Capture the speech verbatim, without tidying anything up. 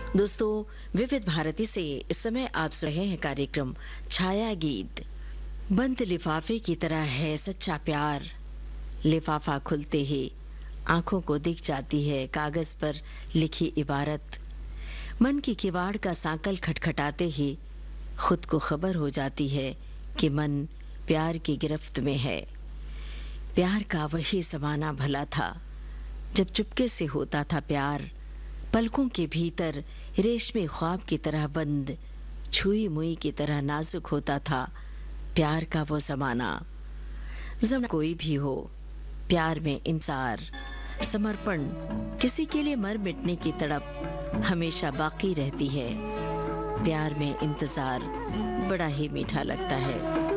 दोस्तों, विविध भारती से इस समय आप सुन रहे हैं कार्यक्रम छाया गीत। बंद लिफाफे की तरह है सच्चा प्यार। लिफाफा खुलते ही आंखों को दिख जाती है कागज पर लिखी इबारत। मन की किवाड़ का सांकल खटखटाते ही खुद को खबर हो जाती है कि मन प्यार की गिरफ्त में है। प्यार का वही ज़माना भला था जब चुपके से होता था प्यार, पलकों के भीतर रेशमी ख्वाब की तरह बंद, छुई मुई की तरह नाजुक होता था प्यार का वो ज़माना। ज़माना कोई भी हो, प्यार में इंतज़ार, समर्पण, किसी के लिए मर मिटने की तड़प हमेशा बाकी रहती है। प्यार में इंतज़ार बड़ा ही मीठा लगता है।